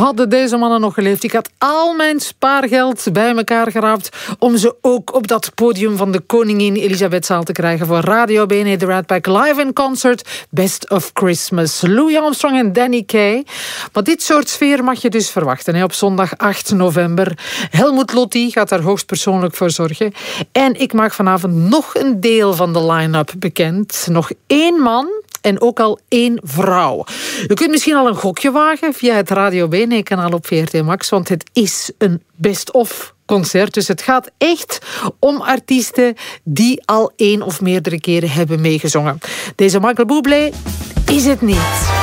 Hadden deze mannen nog geleefd, ik had al mijn spaargeld bij elkaar geraapt om ze ook op dat podium van de Koningin Elisabethzaal te krijgen voor Radio BNE The Rat Pack live in concert Best of Christmas. Louis Armstrong en Danny Kaye. Maar dit soort sfeer mag je dus verwachten op zondag 8 november. Helmut Lotti gaat daar hoogstpersoonlijk voor zorgen. En ik maak vanavond nog een deel van de line-up bekend. Nog 1 man en ook al 1 vrouw. Je kunt misschien al een gokje wagen via het Radio BNE-kanaal op VRT Max, want het is een best-of concert. Dus het gaat echt om artiesten die al 1 of meerdere keren hebben meegezongen. Deze Michael Bublé is het niet.